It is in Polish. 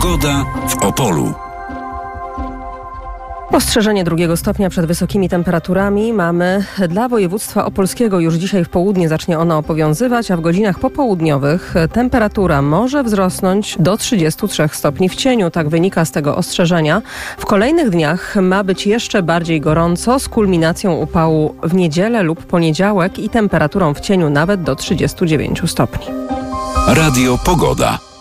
Pogoda w Opolu. Ostrzeżenie 2 stopnia przed wysokimi temperaturami mamy dla województwa opolskiego. Już dzisiaj w południe zacznie ono obowiązywać, a w godzinach popołudniowych temperatura może wzrosnąć do 33 stopni w cieniu. Tak wynika z tego ostrzeżenia. W kolejnych dniach ma być jeszcze bardziej gorąco, z kulminacją upału w niedzielę lub poniedziałek i temperaturą w cieniu nawet do 39 stopni. Radio Pogoda.